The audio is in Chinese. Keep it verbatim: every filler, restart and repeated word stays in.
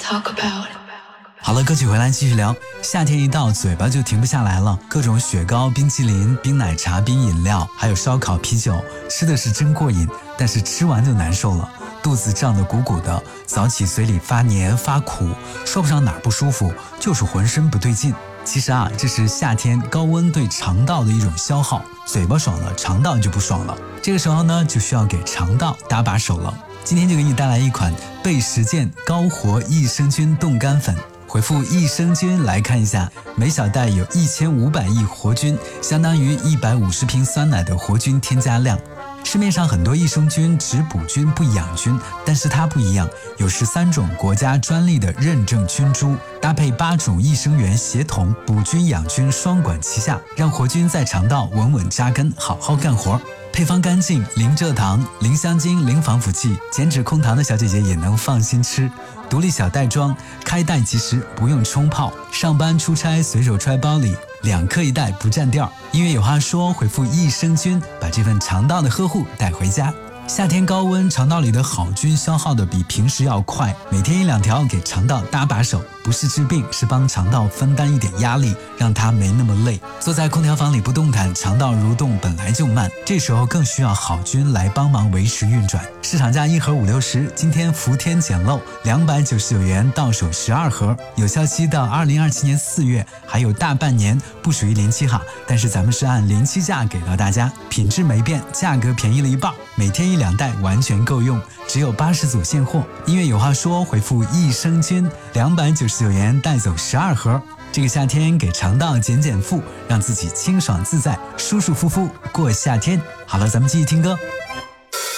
好了，歌曲回来继续聊。夏天一到，嘴巴就停不下来了，各种雪糕、冰淇淋、冰奶茶、冰饮料，还有烧烤、啤酒，吃的是真过瘾，但是吃完就难受了，肚子胀得鼓鼓的，早起嘴里发黏发苦，说不上哪儿不舒服，就是浑身不对劲。其实啊，这是夏天高温对肠道的一种消耗，嘴巴爽了，肠道就不爽了。这个时候呢，就需要给肠道搭把手了。今天就给你带来一款倍实健高活益生菌冻干粉。回复益生菌来看一下，每小袋有一千五百亿活菌，相当于一百五十瓶酸奶的活菌添加量。市面上很多益生菌只补菌不养菌，但是它不一样，有十三种国家专利的认证菌株，搭配八种益生元协同，补菌养菌双管齐下，让活菌在肠道稳稳扎根，好好干活。配方干净，零蔗糖，零香精，零防腐剂，减脂控糖的小姐姐也能放心吃。独立小袋装，开袋即食，不用冲泡。上班出差随手揣包里，两克一袋不占调。音乐有话说，回复益生菌，把这份肠道的呵护带回家。夏天高温，肠道里的好菌消耗的比平时要快，每天一两条给肠道搭把手，不是治病，是帮肠道分担一点压力，让它没那么累。坐在空调房里不动弹，肠道蠕动本来就慢，这时候更需要好菌来帮忙维持运转。市场价一盒五六十，今天伏天捡漏，两百九十九元到手十二盒，有效期到二零二七年四月，还有大半年，不属于临期哈，但是咱们是按临期价给到大家，品质没变，价格便宜了一半，每天一两袋完全够用，只有八十组现货。音乐有话说，回复益生菌，两百九十九元带走十二盒。这个夏天给肠道减减负，让自己清爽自在，舒舒服服过夏天。好了，咱们继续听歌。